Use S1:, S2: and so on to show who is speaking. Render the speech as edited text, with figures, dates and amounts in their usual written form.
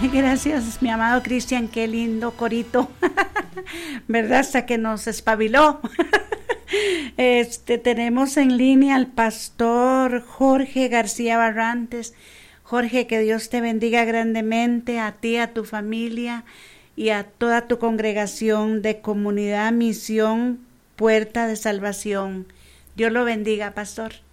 S1: Gracias, mi amado Cristian, qué lindo corito, ¿verdad? Hasta que nos espabiló. Tenemos en línea al pastor Jorge García Barrantes. Jorge, que Dios te bendiga grandemente, a ti, a tu familia y a toda tu congregación de Comunidad Misión Puerta de Salvación. Dios lo bendiga, pastor.